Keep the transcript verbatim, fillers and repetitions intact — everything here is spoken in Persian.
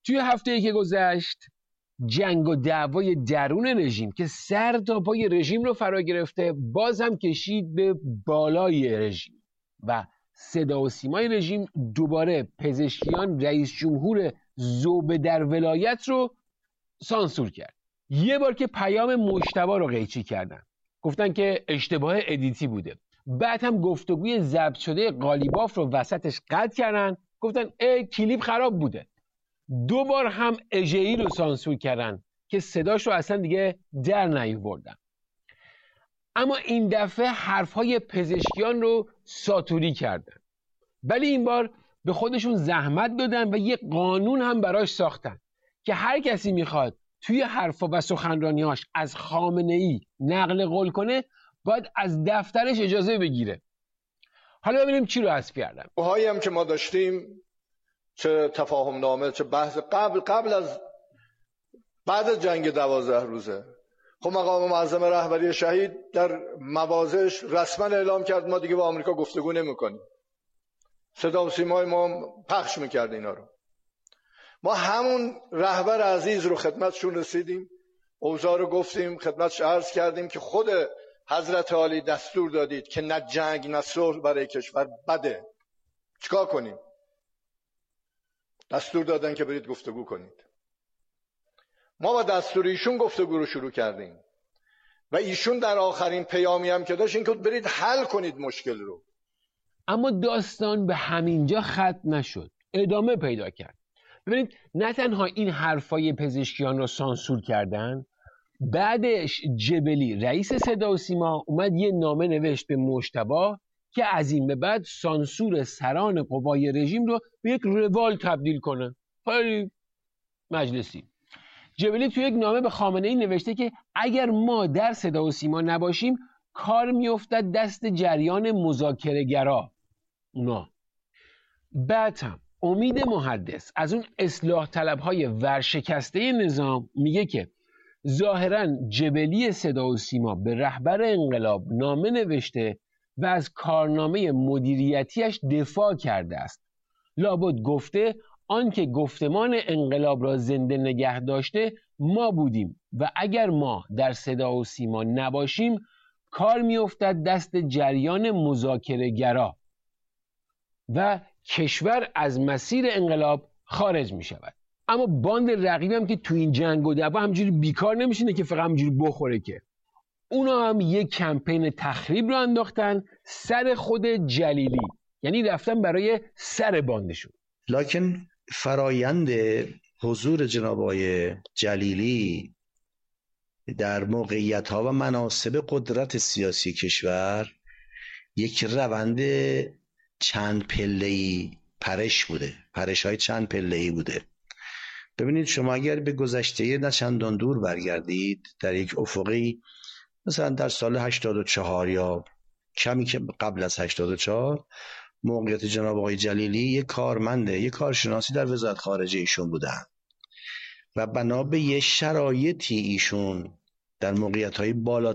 توی هفته‌ای که گذشت جنگ و دعوای درون رژیم که سر تا پای رژیم رو فرا گرفته باز هم کشید به بالای رژیم و صدا و سیمای رژیم دوباره پزشکیان رئیس جمهور ذوب در ولایت رو سانسور کرد. یه بار که پیام مجتبی رو قیچی کردن، گفتن که اشتباه ادیتی بوده. بعد هم گفتگوی ضبط شده قالیباف رو وسطش قطع کردن، گفتن ای کلیپ خراب بوده. دو بار هم اژه‌ای رو سانسور کردن که صداش رو اصلا دیگه در نیاوردن. اما این دفعه حرفهای پزشکیان رو ساتوری کردن، ولی این بار به خودشون زحمت دادن و یه قانون هم براش ساختن که هر کسی میخواد توی حرفا و سخنرانیاش از خامنه‌ای نقل قول کنه باید از دفترش اجازه بگیره. حالا ببینیم چی رو حذف کردن. هایی هم که ما داشتیم، چه تفاهم نامه، چه بحث قبل قبل از بعد از جنگ دوازده روزه، خب مقام معظم رهبری شهید در مواضعش رسما اعلام کرد ما دیگه با آمریکا گفتگو نمی‌کنیم. صدا و سیمای ما پخش می‌کرد اینا رو. ما همون رهبر عزیز رو خدمتشون رسیدیم، اوضاع رو گفتیم، خدمتش عرض کردیم که خود حضرت عالی دستور دادید که نه جنگ نه صلح برای کشور بده، چیکار کنیم؟ دستور دادن که برید گفتگو کنید. ما با دستور ایشون گفتگو رو شروع کردیم و ایشون در آخرین پیامی هم که داشت این که برید حل کنید مشکل رو. اما داستان به همینجا ختم نشد، ادامه پیدا کرد. ببینید نه تنها این حرفای پزشکیان رو سانسور کردن، بعدش جبلی رئیس صدا و سیما اومد یه نامه نوشت به مجتبی که از این به بعد سانسور سران قوای رژیم رو به یک روال تبدیل کنه. خیلی مجلسی. جبلی توی یک نامه به خامنه‌ای نوشته که اگر ما در صدا و سیما نباشیم کار میافتد دست جریان مذاکره گرا اونا. بعد هم امید محدث از اون اصلاح طلب‌های ورشکسته نظام میگه که ظاهراً جبلی صدا و سیما به رهبر انقلاب نامه نوشته و از کارنامه مدیریتیش دفاع کرده است. لابد گفته آنکه گفتمان انقلاب را زنده نگه داشته ما بودیم و اگر ما در صدا و سیما نباشیم کار میافتد دست جریان مذاکره گرا و کشور از مسیر انقلاب خارج می شود. اما باند رقیبم که تو این جنگ و دعوا همجوری بیکار نمیشینه که فقط همجوری بخوره، که اونا هم یک کمپین تخریب رو انداختن سر خود جلیلی، یعنی رفتن برای سر باندشون. لکن فرایند حضور جناب آقای جلیلی در موقعیت ها و مناصب قدرت سیاسی کشور یک روند چند پله‌ای پرش بوده، پرش های چند پله‌ای بوده. ببینید شما اگر به گذشته نه چندان دور برگردید، در یک افقی مثلا در سال هشتاد و چهار یا کمی که قبل از هشتاد و چهار موقعیت جناب آقای جلیلی یک کارمنده، یک کارشناسی در وزارت خارجه ایشون بودن و بنا به یه شرایطی ایشون در موقعیت های بالا